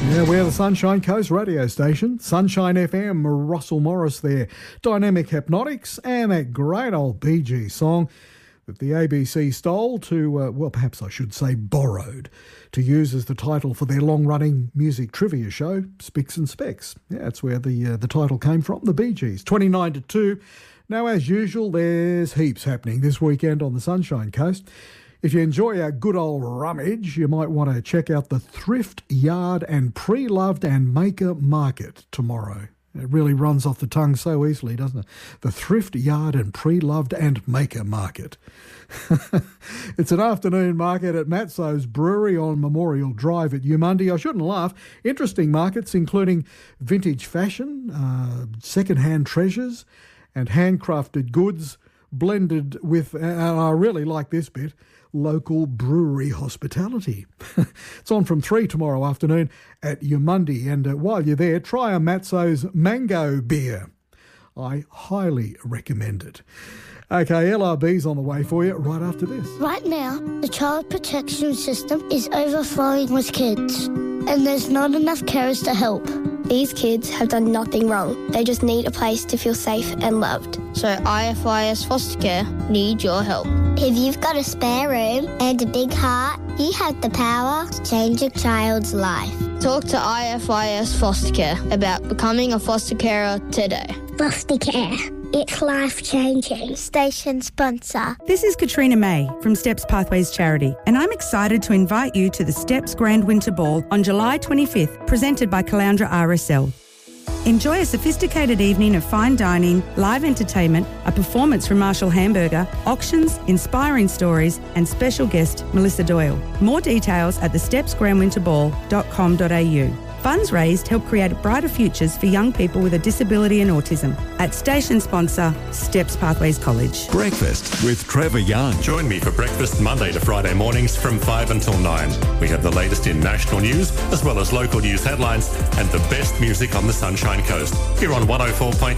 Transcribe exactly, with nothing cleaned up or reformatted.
Yeah, we're the Sunshine Coast radio station, Sunshine F M, Russell Morris there, Dynamic Hypnotics, and that great old Bee Gees song that the A B C stole to, uh, well, perhaps I should say borrowed, to use as the title for their long-running music trivia show, Spicks and Specks. Yeah, that's where the uh, the title came from, the Bee Gees, twenty-nine to two. Now, as usual, there's heaps happening this weekend on the Sunshine Coast. If you enjoy a good old rummage, you might want to check out the Thrift Yard and Pre-Loved and Maker Market tomorrow. It really runs off the tongue so easily, doesn't it? The Thrift Yard and Pre-Loved and Maker Market. It's an afternoon market at Matzo's Brewery on Memorial Drive at Eumundi. I shouldn't laugh. Interesting markets including vintage fashion, uh, second-hand treasures, and handcrafted goods blended with, and I really like this bit, local brewery hospitality. It's on from three tomorrow afternoon at Eumundi, and uh, while you're there, try a Matzo's Mango Beer. I highly recommend it. Okay, L R B's on the way for you right after this. Right now, the child protection system is overflowing with kids, and there's not enough carers to help. These kids have done nothing wrong. They just need a place to feel safe and loved. So I F I S Foster Care need your help. If you've got a spare room and a big heart, you have the power to change a child's life. Talk to I F I S Foster Care about becoming a foster carer today. Foster Care. It's life-changing. Station sponsor. This is Katrina May from Steps Pathways Charity, and I'm excited to invite you to the Steps Grand Winter Ball on July twenty-fifth, presented by Caloundra R S L. Enjoy a sophisticated evening of fine dining, live entertainment, a performance from Marshall Hamburger, auctions, inspiring stories, and special guest Melissa Doyle. More details at the steps grand winter ball dot com dot a u. Funds raised help create brighter futures for young people with a disability and autism. At station sponsor, Steps Pathways College. Breakfast with Trevor Young. Join me for breakfast Monday to Friday mornings from five until nine. We have the latest in national news, as well as local news headlines and the best music on the Sunshine Coast. Here on one oh four point